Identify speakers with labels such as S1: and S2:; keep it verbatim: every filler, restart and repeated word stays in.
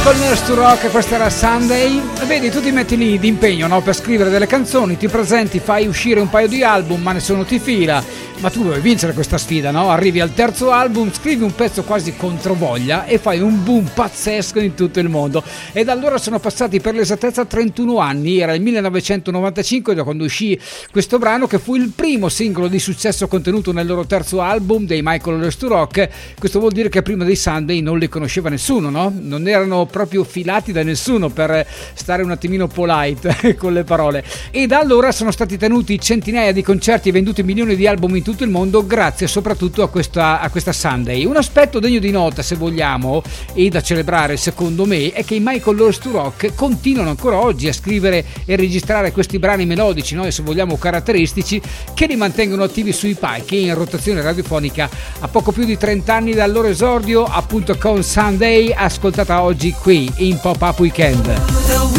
S1: Michael Nurse to Rock, questa era Sunday. Vedi, tu ti metti lì d'impegno, no? Per scrivere delle canzoni, ti presenti, fai uscire un paio di album, ma nessuno ti fila. Ma tu vuoi vincere questa sfida, no? Arrivi al terzo album, scrivi un pezzo quasi controvoglia e fai un boom pazzesco in tutto il mondo. E da allora sono passati per l'esattezza trentuno anni, era il millenovecentonovantacinque da quando uscì questo brano, che fu il primo singolo di successo contenuto nel loro terzo album dei Michael Nurse to Rock. Questo vuol dire che prima dei Sunday non li conosceva nessuno, no? Non erano proprio filati da nessuno, per stare un attimino polite con le parole. E da allora sono stati tenuti centinaia di concerti e venduti milioni di album in tutto il mondo, grazie soprattutto a questa, a questa Sunday. Un aspetto degno di nota, se vogliamo, e da celebrare secondo me, è che i Michael Nurse to Rock continuano ancora oggi a scrivere e registrare questi brani melodici, no? E se vogliamo caratteristici, che li mantengono attivi sui palchi in rotazione radiofonica a poco più di trenta anni dal loro esordio, appunto con Sunday, ascoltata oggi qui in Pop Up Weekend.